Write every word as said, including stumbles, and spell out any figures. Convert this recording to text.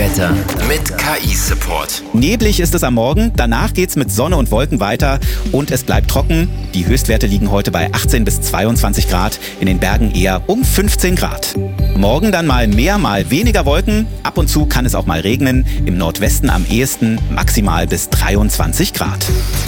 Wetter mit K I-Support. Neblig ist es am Morgen, danach geht's mit Sonne und Wolken weiter und es bleibt trocken. Die Höchstwerte liegen heute bei achtzehn bis zweiundzwanzig Grad, in den Bergen eher um fünfzehn Grad. Morgen dann mal mehr, mal weniger Wolken. Ab und zu kann es auch mal regnen. Im Nordwesten am ehesten maximal bis dreiundzwanzig Grad.